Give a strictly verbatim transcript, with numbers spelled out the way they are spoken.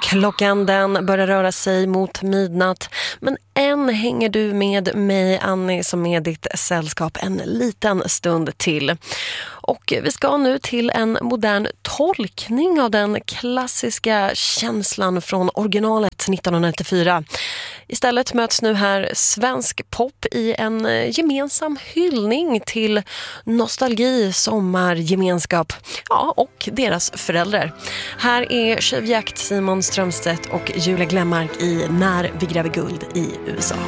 Klockan den börjar röra sig mot midnatt, men än hänger du med mig, Annie, som är ditt sällskap en liten stund till. Och vi ska nu till en modern tolkning av den klassiska känslan från originalet nittonhundranittiofyra. Istället möts nu här svensk pop i en gemensam hyllning till nostalgi, sommar, gemenskap, ja, och deras föräldrar. Här är tjuvjakt Simon Strömstedt och Julia Glenmark i När vi gräver guld i U S A.